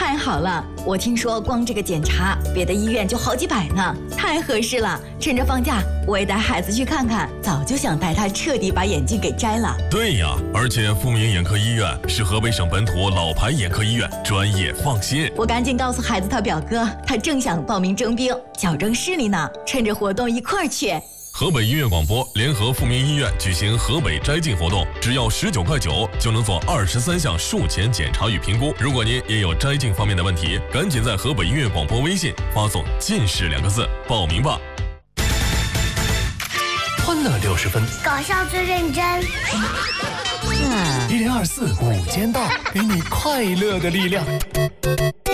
太好了！我听说光这个检查，别的医院就好几百呢，太合适了。趁着放假，我也带孩子去看看。早就想带他彻底把眼镜给摘了。 对呀，而且富民眼科医院是河北省本土老牌眼科医院，专业放心。 我赶紧告诉孩子他表哥，他正想报名征兵，矫正视力呢，趁着活动一块儿去。 河北医院广播联合富民医院举行河北摘镜活动，只要19.9块就能做23项术前检查与评估。如果您也有摘镜方面的问题，赶紧在河北医院广播微信发送“近视2个字报名吧。 欢乐60分， 搞笑最认真。 1024午间到，给你快乐的力量。